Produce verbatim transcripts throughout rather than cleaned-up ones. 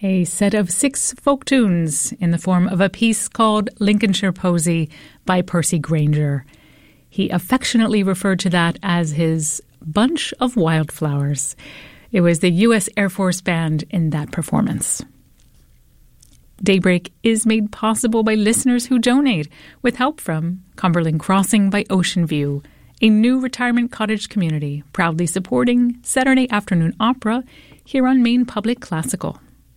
a set of six folk tunes in the form of a piece called Lincolnshire Posy by Percy Grainger. He affectionately referred to that as his bunch of wildflowers. It was the U S Air Force Band in that performance. Daybreak is made possible by listeners who donate, with help from Cumberland Crossing by Ocean View, a new retirement cottage community proudly supporting Saturday afternoon opera here on Maine Public Classical.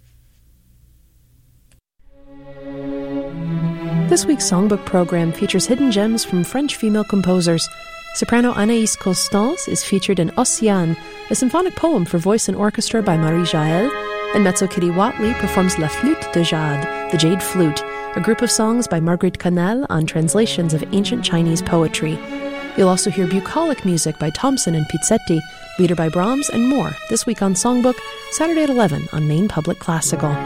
This week's songbook program features hidden gems from French female composers. Soprano Anaïs Constance is featured in Ossian, a symphonic poem for voice and orchestra by Marie Jaël, and mezzo Kitty Watley performs La Flûte de Jade, the Jade Flute, a group of songs by Marguerite Cannelle on translations of ancient Chinese poetry. You'll also hear bucolic music by Thompson and Pizzetti, Lieder by Brahms, and more this week on Songbook, Saturday at eleven on Maine Public Classical.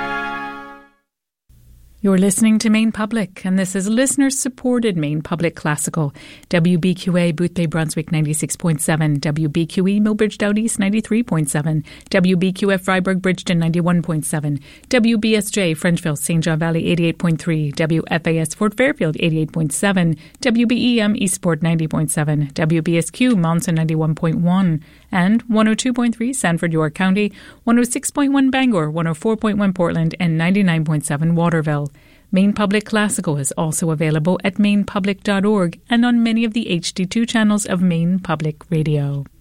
You're listening to Maine Public, and this is listener-supported Maine Public Classical. W B Q A Boothbay Brunswick ninety-six point seven, W B Q E Millbridge Dowd East ninety-three point seven, W B Q F Freiburg Bridgeton ninety-one point seven, W B S J Frenchville Saint John Valley eighty-eight point three, W F A S Fort Fairfield eighty-eight point seven, W B E M Eastport ninety point seven, W B S Q Monson ninety-one point one, and one oh two point three Sanford York County, one oh six point one Bangor, one oh four point one Portland, and ninety-nine point seven Waterville. Maine Public Classical is also available at maine public dot org and on many of the H D two channels of Maine Public Radio.